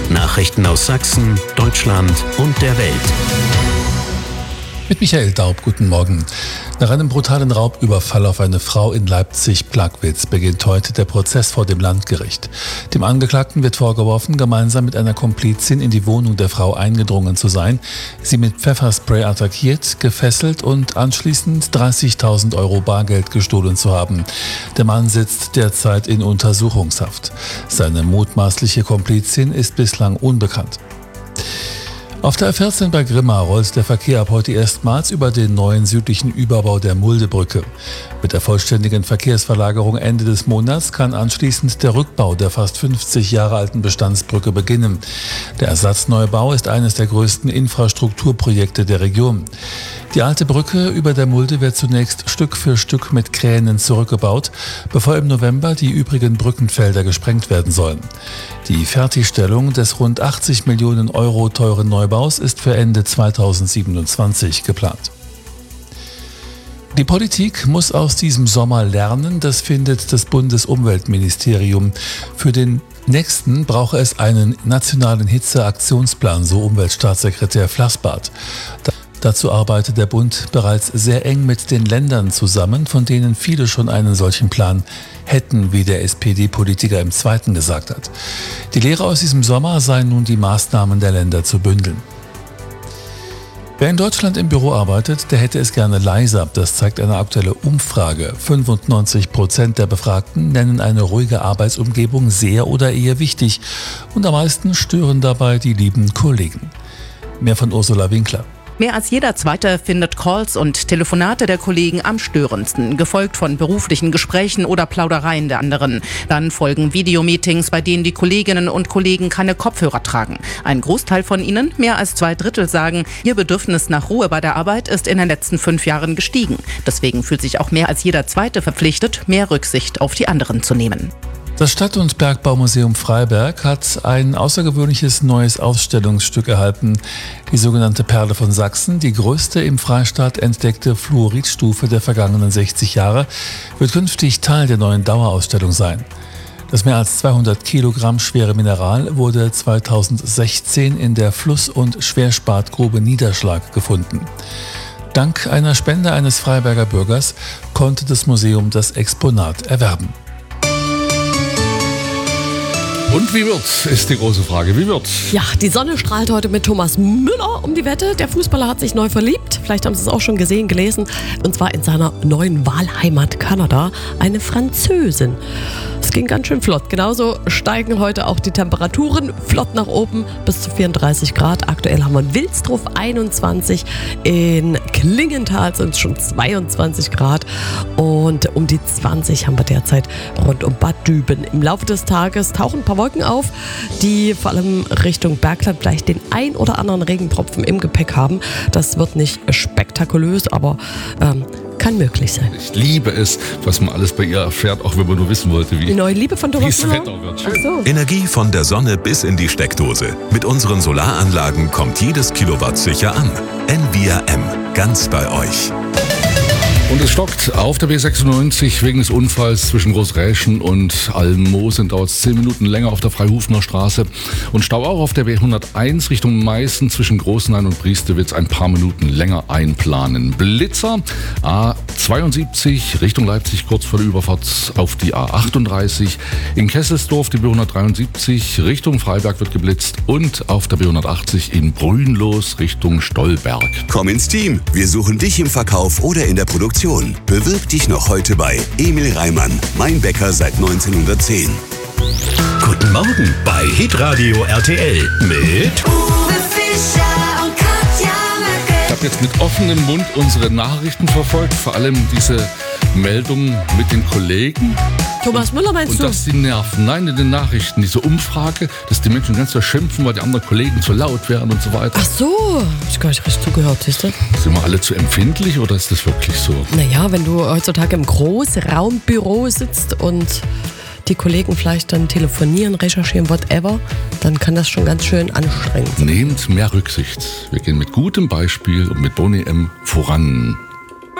Nachrichten aus Sachsen, Deutschland und der Welt. Mit Michael Daub, guten Morgen. Nach einem brutalen Raubüberfall auf eine Frau in Leipzig-Plagwitz beginnt heute der Prozess vor dem Landgericht. Dem Angeklagten wird vorgeworfen, gemeinsam mit einer Komplizin in die Wohnung der Frau eingedrungen zu sein, sie mit Pfefferspray attackiert, gefesselt und anschließend 30.000 Euro Bargeld gestohlen zu haben. Der Mann sitzt derzeit in Untersuchungshaft. Seine mutmaßliche Komplizin ist bislang unbekannt. Auf der A14 bei Grimma rollt der Verkehr ab heute erstmals über den neuen südlichen Überbau der Muldebrücke. Mit der vollständigen Verkehrsverlagerung Ende des Monats kann anschließend der Rückbau der fast 50 Jahre alten Bestandsbrücke beginnen. Der Ersatzneubau ist eines der größten Infrastrukturprojekte der Region. Die alte Brücke über der Mulde wird zunächst Stück für Stück mit Kränen zurückgebaut, bevor im November die übrigen Brückenfelder gesprengt werden sollen. Die Fertigstellung des rund 80 Millionen Euro teuren Neubaus ist für Ende 2027 geplant. Die Politik muss aus diesem Sommer lernen, das findet das Bundesumweltministerium. Für den nächsten brauche es einen nationalen Hitzeaktionsplan, so Umweltstaatssekretär Flassbart. Dazu arbeitet der Bund bereits sehr eng mit den Ländern zusammen, von denen viele schon einen solchen Plan hätten, wie der SPD-Politiker im Zweiten gesagt hat. Die Lehre aus diesem Sommer seien nun die Maßnahmen der Länder zu bündeln. Wer in Deutschland im Büro arbeitet, der hätte es gerne leiser. Das zeigt eine aktuelle Umfrage. 95% der Befragten nennen eine ruhige Arbeitsumgebung sehr oder eher wichtig. Und am meisten stören dabei die lieben Kollegen. Mehr von Ursula Winkler. Mehr als jeder Zweite findet Calls und Telefonate der Kollegen am störendsten, gefolgt von beruflichen Gesprächen oder Plaudereien der anderen. Dann folgen Videomeetings, bei denen die Kolleginnen und Kollegen keine Kopfhörer tragen. Ein Großteil von ihnen, mehr als 2/3, sagen, ihr Bedürfnis nach Ruhe bei der Arbeit ist in den letzten 5 Jahren gestiegen. Deswegen fühlt sich auch mehr als jeder Zweite verpflichtet, mehr Rücksicht auf die anderen zu nehmen. Das Stadt- und Bergbaumuseum Freiberg hat ein außergewöhnliches neues Ausstellungsstück erhalten. Die sogenannte Perle von Sachsen, die größte im Freistaat entdeckte Fluoridstufe der vergangenen 60 Jahre, wird künftig Teil der neuen Dauerausstellung sein. Das mehr als 200 Kilogramm schwere Mineral wurde 2016 in der Fluss- und Schwerspat-Grube Niederschlag gefunden. Dank einer Spende eines Freiberger Bürgers konnte das Museum das Exponat erwerben. Und wie wird's, ist die große Frage. Wie wird's? Ja, die Sonne strahlt heute mit Thomas Müller um die Wette. Der Fußballer hat sich neu verliebt. Vielleicht haben Sie es auch schon gesehen, gelesen. Und zwar in seiner neuen Wahlheimat Kanada. Eine Französin. Es ging ganz schön flott. Genauso steigen heute auch die Temperaturen flott nach oben bis zu 34 Grad. Aktuell haben wir in Wilsdruff 21. In Klingenthal sind es schon 22 Grad. Und um die 20 haben wir derzeit rund um Bad Düben. Im Laufe des Tages tauchen ein paar Wolken auf, die vor allem Richtung Bergland vielleicht den ein oder anderen Regentropfen im Gepäck haben. Das wird nicht spektakulös, aber kann möglich sein. Ich liebe es, was man alles bei ihr erfährt, auch wenn man nur wissen wollte, wie die neue Liebe von Thomas das Müller? Wetter wird. Ach so. Energie von der Sonne bis in die Steckdose. Mit unseren Solaranlagen kommt jedes Kilowatt sicher an. Envia M. Ganz bei euch. Und es stockt auf der B96 wegen des Unfalls zwischen Großräschen und Almosen. Dauert es 10 Minuten länger auf der Freihufener Straße. Und Stau auch auf der B101 Richtung Meißen zwischen Großenhain und Priestewitz ein paar Minuten länger einplanen. Blitzer A72 Richtung Leipzig kurz vor der Überfahrt auf die A38. In Kesselsdorf die B173 Richtung Freiberg wird geblitzt. Und auf der B180 in Brünnlos Richtung Stollberg. Komm ins Team. Wir suchen dich im Verkauf oder in der Produktion. Bewirb dich noch heute bei Emil Reimann, mein Bäcker seit 1910. Guten Morgen bei Hitradio RTL mit Uwe Fischer und Katja Möcke. Ich habe jetzt mit offenem Mund unsere Nachrichten verfolgt, vor allem diese Meldung mit den Kollegen. Thomas Müller meinst Und du? das die Nerven. Nein, in den Nachrichten, diese Umfrage, dass die Menschen ganz schimpfen, weil die anderen Kollegen zu laut werden und so weiter. Ach so, hab ich gar nicht richtig zugehört, siehst du? Sind wir alle zu empfindlich oder ist das wirklich so? Naja, wenn du heutzutage im Großraumbüro sitzt und die Kollegen vielleicht dann telefonieren, recherchieren, whatever, dann kann das schon ganz schön anstrengend sein. Nehmt mehr Rücksicht. Wir gehen mit gutem Beispiel und mit Boni M voran.